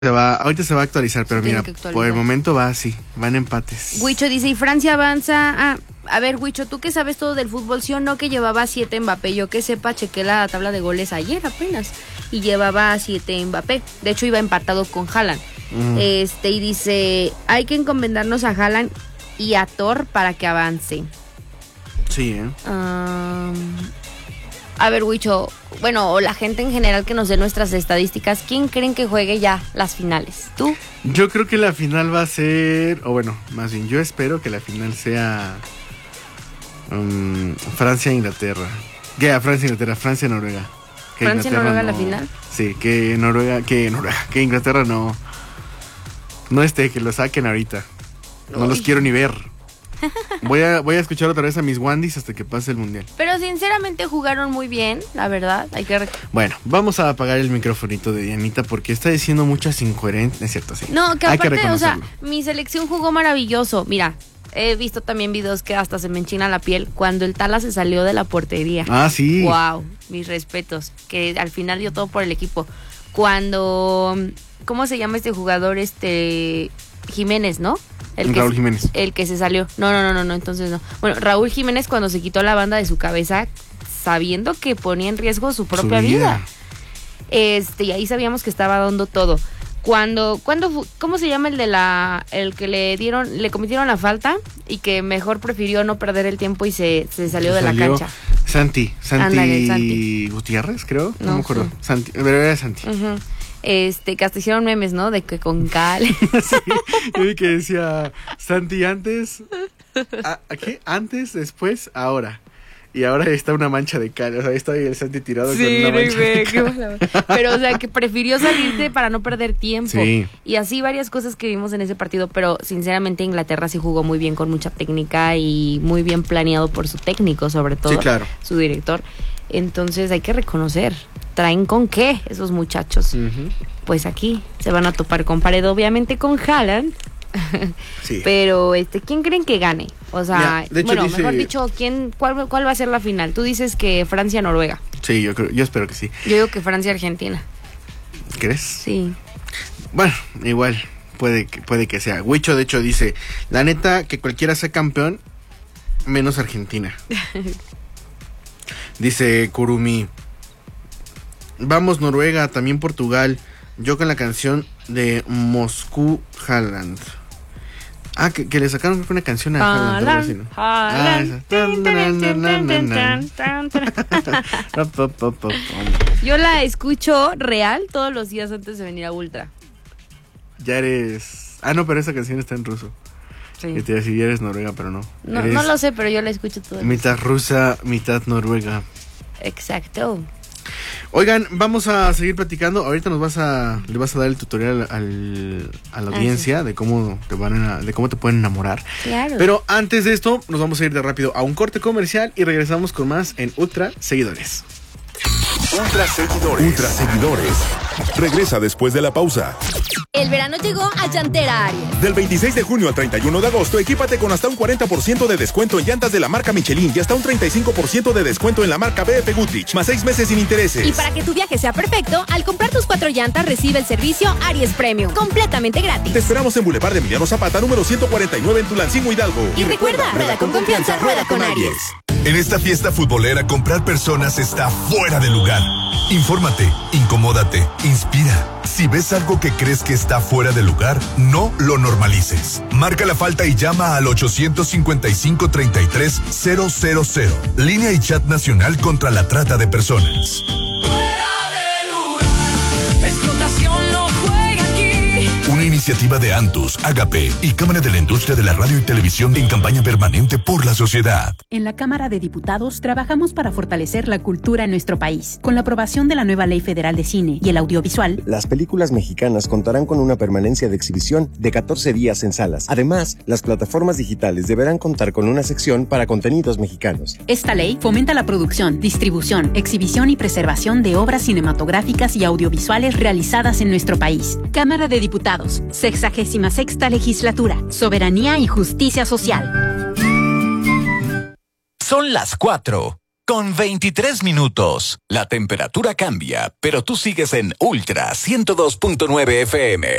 Ahorita se va a actualizar, pero mira, por el momento va así, van empates. Huicho dice, y Francia avanza. A ver, Huicho, tú que sabes todo del fútbol, ¿sí o no que llevaba 7 Mbappé? Yo que sepa, chequé la tabla de goles ayer apenas y llevaba 7 Mbappé. De hecho, iba empatado con Haaland. Y dice, hay que encomendarnos a Haaland y a Thor para que avance. Sí, A ver, Huicho, bueno, o la gente en general que nos dé nuestras estadísticas, ¿quién creen que juegue ya las finales? ¿Tú? Yo creo que la final va a ser, o bueno, más bien, yo espero que la final sea Francia-Inglaterra. ¿Qué? Francia-Inglaterra, Francia-Noruega. ¿Francia-Noruega la final? Sí, que Inglaterra no que lo saquen ahorita. No los quiero ni ver. Voy a escuchar otra vez a mis Wandis hasta que pase el mundial. Pero sinceramente jugaron muy bien, la verdad. Bueno, vamos a apagar el microfonito de Dianita porque está diciendo muchas incoherencias, es cierto, sí. No, que aparte, o sea, mi selección jugó maravilloso. Mira, he visto también videos que hasta se me enchina la piel cuando el Tala se salió de la portería. Ah, sí. Wow, mis respetos, que al final dio todo por el equipo. Cuando, ¿cómo se llama este jugador? Jiménez, ¿no? Raúl Jiménez. El que se salió. No, entonces no. Bueno, Raúl Jiménez cuando se quitó la banda de su cabeza, sabiendo que ponía en riesgo su propia vida. Y ahí sabíamos que estaba dando todo. ¿Cómo se llama el que le cometieron la falta y que mejor prefirió no perder el tiempo y se salió de la cancha? Santi Santi Gutiérrez, creo. No me acuerdo. Santi, pero era Santi. Que hasta hicieron memes, ¿no? De que con cal. Sí, yo vi que decía Santi antes, ¿qué? Antes, después, ahora. Y ahora está una mancha de cal. O sea, está ahí el Santi tirado con una mancha de cal. Pero, o sea, que prefirió salirse para no perder tiempo. Sí. Y así varias cosas que vimos en ese partido. Pero, sinceramente, Inglaterra sí jugó muy bien, con mucha técnica y muy bien planeado por su técnico, sobre todo. Sí, claro. Su director. Entonces, hay que reconocer. ¿Traen con qué esos muchachos? Pues aquí se van a topar con pared, obviamente con Haaland. Sí. Pero ¿quién creen que gane? O sea, mira, mejor dicho, ¿cuál va a ser la final? Tú dices que Francia-Noruega. Sí, yo espero que sí. Yo digo que Francia-Argentina. ¿Crees? Sí. Bueno, igual puede que sea. Huicho de hecho dice, la neta que cualquiera sea campeón menos Argentina. Dice Kurumi, vamos Noruega, también Portugal. Yo con la canción de Moscú Haaland. Que le sacaron una canción a Haaland. Yo la escucho real todos los días antes de venir a Ultra. Ya eres... no, pero esa canción está en ruso. Sí. Que te decía, ya eres noruega, pero no. No lo sé, pero yo la escucho todos los días. Mitad rusa, mitad noruega. Exacto. Oigan, vamos a seguir platicando. Ahorita le vas a dar el tutorial a la audiencia, sí, de cómo te pueden enamorar. Claro. Pero antes de esto, nos vamos a ir de rápido a un corte comercial y regresamos con más en Ultra Seguidores. Ultra Seguidores. Regresa después de la pausa. El verano llegó a Llantera Aries. Del 26 de junio al 31 de agosto, equípate con hasta un 40% de descuento en llantas de la marca Michelin y hasta un 35% de descuento en la marca BF Goodrich, más 6 meses sin intereses. Y para que tu viaje sea perfecto, al comprar tus 4 llantas, recibe el servicio Aries Premium, completamente gratis. Te esperamos en Boulevard de Emiliano Zapata, número 149 en Tulancingo, Hidalgo. Y recuerda, rueda con confianza, rueda con Aries. En esta fiesta futbolera, comprar personas está fuera de lugar. Infórmate, incomódate, inspira. Si ves algo que crees que está fuera de lugar, no lo normalices. Marca la falta y llama al 855-33-000. Línea y chat nacional contra la trata de personas. Una iniciativa de Antus, Agape y Cámara de la Industria de la Radio y Televisión en campaña permanente por la sociedad. En la Cámara de Diputados trabajamos para fortalecer la cultura en nuestro país. Con la aprobación de la nueva Ley Federal de Cine y el Audiovisual, las películas mexicanas contarán con una permanencia de exhibición de 14 días en salas. Además, las plataformas digitales deberán contar con una sección para contenidos mexicanos. Esta ley fomenta la producción, distribución, exhibición y preservación de obras cinematográficas y audiovisuales realizadas en nuestro país. Cámara de Diputados, 66ª Legislatura, Soberanía y Justicia Social. Son las 4 con 23 minutos. La temperatura cambia, pero tú sigues en Ultra 102.9 FM.